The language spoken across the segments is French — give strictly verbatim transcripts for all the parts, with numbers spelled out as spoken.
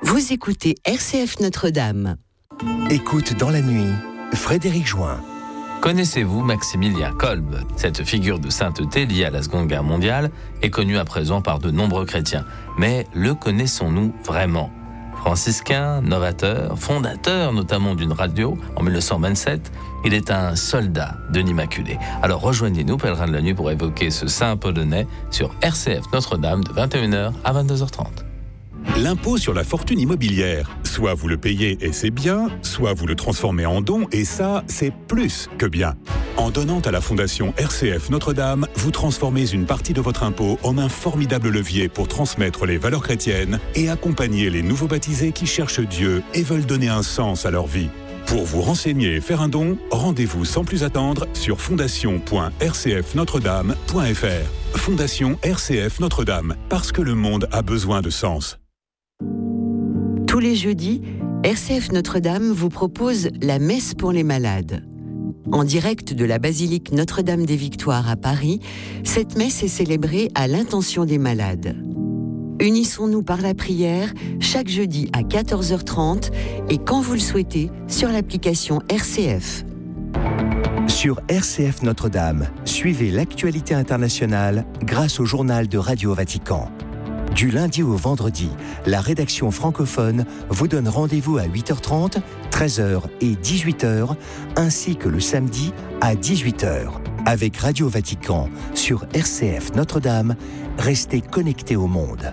Vous écoutez R C F Notre-Dame. Écoute dans la nuit, Frédéric Join. Connaissez-vous Maximilien Kolbe ? Cette figure de sainteté liée à la Seconde Guerre mondiale est connue à présent par de nombreux chrétiens. Mais le connaissons-nous vraiment ? Franciscain, novateur, fondateur notamment d'une radio en dix-neuf cent vingt-sept, il est un soldat de l'Immaculée. Alors rejoignez-nous, pèlerins de la nuit, pour évoquer ce saint polonais sur R C F Notre-Dame de vingt et une heures à vingt-deux heures trente. L'impôt sur la fortune immobilière. Soit vous le payez et c'est bien, soit vous le transformez en don et ça, c'est plus que bien. En donnant à la Fondation R C F Notre-Dame, vous transformez une partie de votre impôt en un formidable levier pour transmettre les valeurs chrétiennes et accompagner les nouveaux baptisés qui cherchent Dieu et veulent donner un sens à leur vie. Pour vous renseigner et faire un don, rendez-vous sans plus attendre sur fondation point r c f notre dame point f r. Fondation R C F Notre-Dame, parce que le monde a besoin de sens. Tous les jeudis, R C F Notre-Dame vous propose la messe pour les malades. En direct de la basilique Notre-Dame des Victoires à Paris, cette messe est célébrée à l'intention des malades. Unissons-nous par la prière chaque jeudi à quatorze heures trente et quand vous le souhaitez sur l'application R C F. Sur R C F Notre-Dame, suivez l'actualité internationale grâce au journal de Radio Vatican. Du lundi au vendredi, la rédaction francophone vous donne rendez-vous à huit heures trente, treize heures et dix-huit heures, ainsi que le samedi à dix-huit heures. Avec Radio Vatican sur R C F Notre-Dame, restez connectés au monde.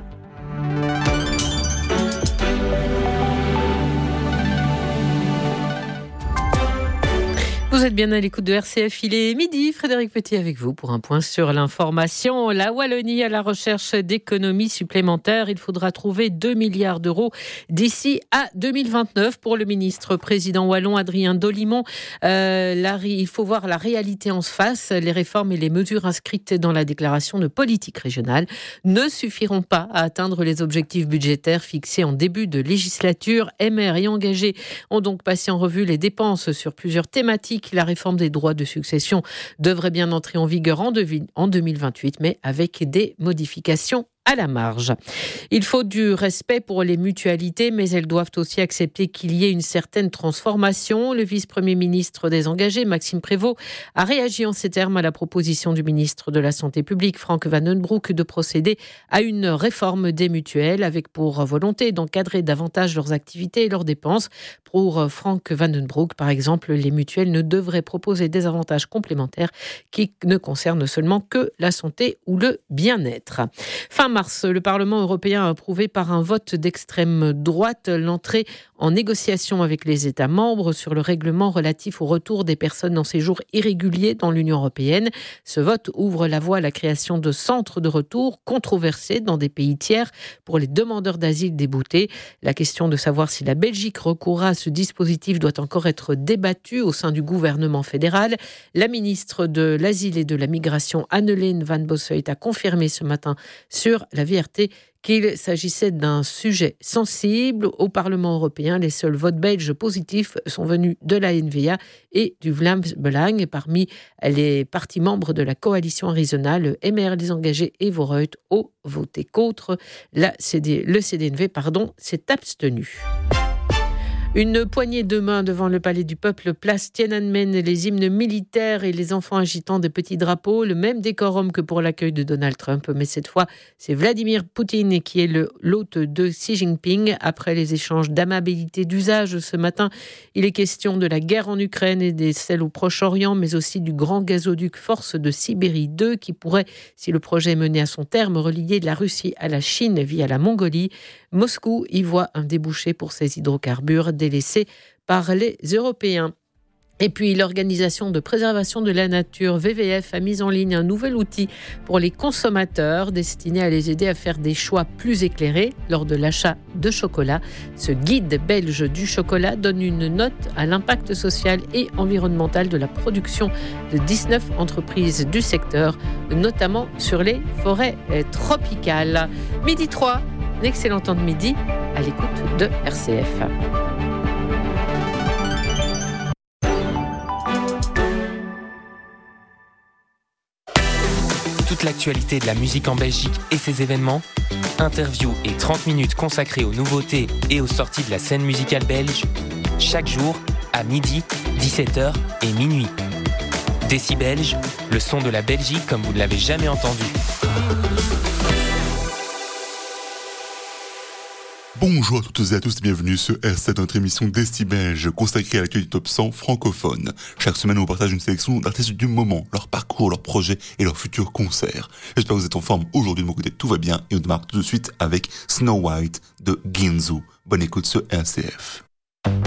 Vous êtes bien à l'écoute de R C F, il est midi, Frédéric Petit avec vous pour un point sur l'information. La Wallonie à la recherche d'économies supplémentaires. Il faudra trouver deux milliards d'euros d'ici à deux mille vingt-neuf pour le ministre-président wallon Adrien Dolimon. Euh, la, il faut voir la réalité en face. Les réformes et les mesures inscrites dans la déclaration de politique régionale ne suffiront pas à atteindre les objectifs budgétaires fixés en début de législature. M R et engagés ont donc passé en revue les dépenses sur plusieurs thématiques. La réforme des droits de succession devrait bien entrer en vigueur en deux mille vingt-huit, mais avec des modifications à la marge. Il faut du respect pour les mutualités, mais elles doivent aussi accepter qu'il y ait une certaine transformation. Le vice-premier ministre des Engagés, Maxime Prévost, a réagi en ces termes à la proposition du ministre de la Santé publique, Frank Van den Broek, de procéder à une réforme des mutuelles avec pour volonté d'encadrer davantage leurs activités et leurs dépenses. Pour Frank Van den Broek, par exemple, les mutuelles ne devraient proposer des avantages complémentaires qui ne concernent seulement que la santé ou le bien-être. Fin mars, le Parlement européen a approuvé par un vote d'extrême droite l'entrée en négociation avec les États membres sur le règlement relatif au retour des personnes en séjour irrégulier dans l'Union européenne. Ce vote ouvre la voie à la création de centres de retour controversés dans des pays tiers pour les demandeurs d'asile déboutés. La question de savoir si la Belgique recourra à ce dispositif doit encore être débattue au sein du gouvernement fédéral. La ministre de l'Asile et de la Migration, Anneleen van Bossuyt, a confirmé ce matin sur la V R T qu'il s'agissait d'un sujet sensible. Au Parlement européen, les seuls votes belges positifs sont venus de la N V A et du Vlaams Belang. Parmi les partis membres de la coalition Arizona, le M R, les Engagés et Vooruit ont voté contre. La C D, le C D N V pardon, s'est abstenu. Une poignée de main devant le Palais du Peuple, place Tiananmen, les hymnes militaires et les enfants agitant de petits drapeaux, le même décorum que pour l'accueil de Donald Trump. Mais cette fois, c'est Vladimir Poutine qui est le, l'hôte de Xi Jinping. Après les échanges d'amabilité d'usage ce matin, il est question de la guerre en Ukraine et de celle au Proche-Orient, mais aussi du grand gazoduc Force de Sibérie deux qui pourrait, si le projet est mené à son terme, relier la Russie à la Chine via la Mongolie. Moscou y voit un débouché pour ses hydrocarbures délaissés par les Européens. Et puis, l'Organisation de préservation de la nature, V V F, a mis en ligne un nouvel outil pour les consommateurs destiné à les aider à faire des choix plus éclairés lors de l'achat de chocolat. Ce guide belge du chocolat donne une note à l'impact social et environnemental de la production de dix-neuf entreprises du secteur, notamment sur les forêts tropicales. Midi trois, un excellent temps de midi à l'écoute de R C F. Toute l'actualité de la musique en Belgique et ses événements, interviews et trente minutes consacrées aux nouveautés et aux sorties de la scène musicale belge, chaque jour à midi, dix-sept heures et minuit. Décibelge, le son de la Belgique comme vous ne l'avez jamais entendu. Bonjour à toutes et à tous et bienvenue sur R sept, notre émission Décibelge consacrée à l'accueil du top cent francophone. Chaque semaine, on vous partage une sélection d'artistes du moment, leur parcours, leurs projets et leurs futurs concerts. J'espère que vous êtes en forme aujourd'hui. De mon côté, tout va bien et on démarre tout de suite avec Snow White de Ginzu. Bonne écoute sur R C F.